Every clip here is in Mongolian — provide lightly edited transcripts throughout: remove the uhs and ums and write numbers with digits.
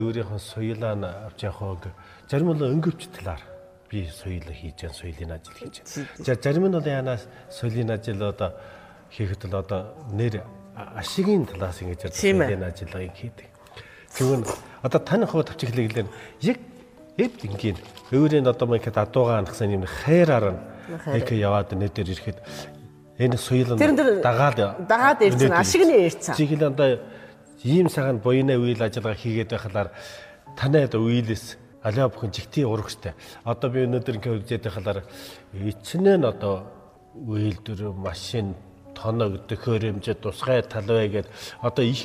Өөрийнхөө соёлоо авч явах зарим нь өнгөвч талаар би соёл хийж байгаа, соёлын ажил хийж байгаа. Зарим нь яанаас соёлын ажил одоо хийхэд л одоо нэр ашигын талаас ингэж соёлын ажиллагааг хийдэг. Тэгвэл одоо таны хувьд тавчиглал яг ингийн өөрийн одоо мэхэд адуугаа анхсан юм хайраар нэг яваад нэтэр ирэхэд энэ соёл нь дагаад ирсэн ашиг нь ирсэн. Чиглэл одоо ийм цагаан буйнаа үйл ажиллагаа хийгээд байхлаар танайд үйлээс алиа бүхэн жигтийн урагштай. Одоо би өнөөдөр ингэ үзээд байхлаар ичнэн одоо үйлдвэр машин тоног төхөр хэмжээ тусгай талбай гээд одоо их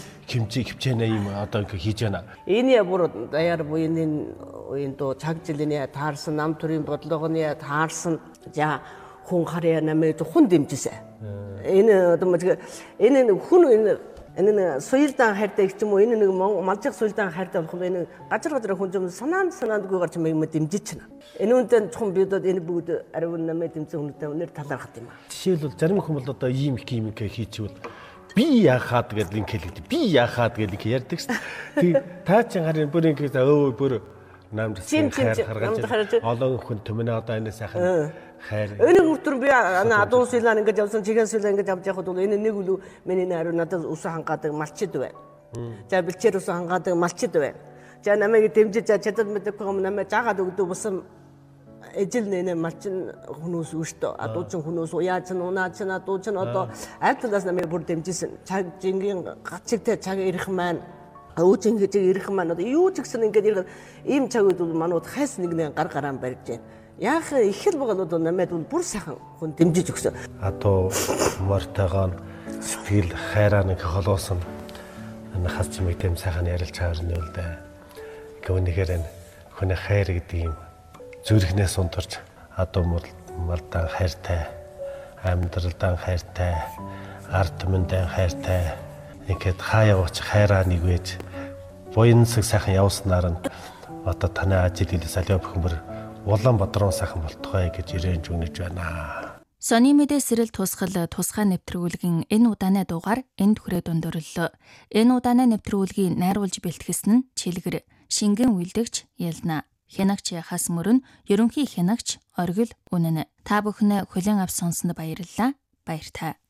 хэмжээнэ юм одоо ингэ хийж байна. Энэ бүр даяар буйны уйндо цагжилны таарсан нам төрийн бодлогоны таарсан за хүн харьяа намайг хүн дэмжсэн. Энэ одоо энэ хүн энэ соёлдан хайртай гэх юм уу энэ нэг малжиг соёлдан хайртай болох энэ газар хүн юм санаандгүй гарч юм дэмжиж байна. Энэ үнэндээ чухам бидод энэ бүгд ариун намайг дэмжсэн хүнтэй өнөр талархах юм аа. Жишээлбэл зарим хүмүүс одоо ийм юм хийчихвэл би яахаад гэдэг линк хэлдэг. Би яахаад гэдэг ярьдаг шүү дээ. Та чинь харин бүр ингэ бүр намд харгаж олон хүн төмнө одоо энэ сайхан хайр. Энэ өдөр би адуун сэлэн ингэж явсан чигээр сэлэн ингэж авч явхад бол энэ нэг үл миний ариун надад ус хангаадаг малчид байна. За бэлчээр ус хангаадаг малчид байна. За намайг дэмжиж чадад мэдээгүй юм намайг жаагаад өгдөг бусам ижил нэ малчин хүмүүс үүштэ адуучин хүмүүс уяач нь унаач нь адууч нь одоо аль талаас намайг бүр дэмжижсэн. Цаг жингийн гацигтэй цаг ирэх маань өөжин гэж ирэх маань одоо юу ч гэсэн ингэж ирэх ийм цагууд бол манууд хайс нэг гар гараан барьж байна. Яах их л байгаа бол намайг бүр сайхан хүн дэмжиж өгсөн. Адуу мартагаан сэтгэл хайраа нэг холоосон энэ хас чимэг тэм сайхан ярилж чаарна үл дээ. Гүнэхээр энэ хүний хайр гэдэг юм зүрхнээс унтарч адуу мардан хайртай, амьдралдан хайртай, ард түмэндээ хайртай ингээд хаяач хайраа нэгвэж буянсаг сайхан явснаар нь одоо таны ажил хэлээс алиа бүхэмбэр Улаанбаатар сайхан болтугай гэж ирэнж өгнөж байна. Сони мэдээ сэрэл тусгал тусгай нэвтрүүлгийн энэ удааны дугаар энд хүрээ дундуурлаа. Энэ удааны нэвтрүүлгийг найруулж бэлтгэсэн нь Чилгэр, шингэн үйлдэгч Ялна, хянагч Хас мөрөн, ерөнхий хянагч Оргил Үнэн. Та бүхэн хүлээн авч сонссонд баярлалаа. Баяртай.